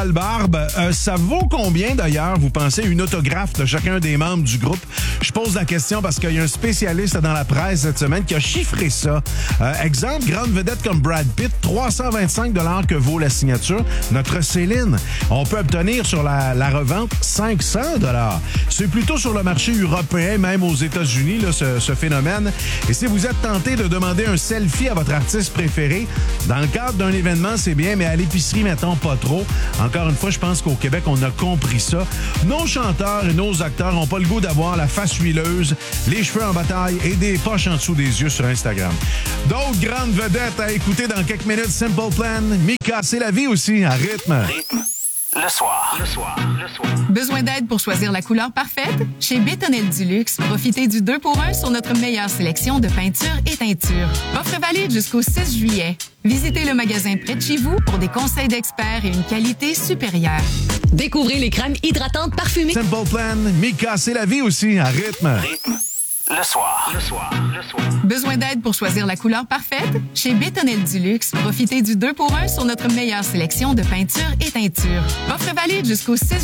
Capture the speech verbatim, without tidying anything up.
Barbe, euh, ça vaut combien d'ailleurs, vous pensez, une autographe de chacun des membres du groupe? Je pose la question parce qu'il y a un spécialiste dans la presse cette semaine qui a chiffré ça. Euh, exemple, grande vedette comme Brad Pitt, trois cent vingt-cinq dollars que vaut la signature. Notre Céline, on peut obtenir sur la, la revente cinq cents dollars. C'est plutôt sur le marché européen, même aux États-Unis, là, ce, ce phénomène. Et si vous êtes tenté de demander un selfie à votre artiste préféré, dans le cadre d'un événement, c'est bien, mais à l'épicerie, mettons pas trop. Encore une fois, je pense qu'au Québec, on a compris ça. Nos chanteurs et nos acteurs n'ont pas le goût d'avoir la face huileuse, les cheveux en bataille et des poches en dessous des yeux sur Instagram. D'autres grandes vedettes à écouter dans quelques minutes. Simple Plan, Mika, c'est la vie aussi, à rythme. Rythme. Le soir. Le soir. Le soir. Besoin d'aide pour choisir la couleur parfaite? Chez Bétonnel Duluxe, profitez du deux pour un sur notre meilleure sélection de peintures et teintures. Offre valide jusqu'au six juillet. Visitez le magasin près de chez vous pour des conseils d'experts et une qualité supérieure. Découvrez les crèmes hydratantes parfumées. Simple Plan, Mika, c'est la vie aussi, à rythme. Rythme. Le soir. Le soir. Le soir. Besoin d'aide pour choisir la couleur parfaite? Chez Bétonnel Duluxe, profitez du deux pour un sur notre meilleure sélection de peintures et teintures. Offre valide jusqu'au six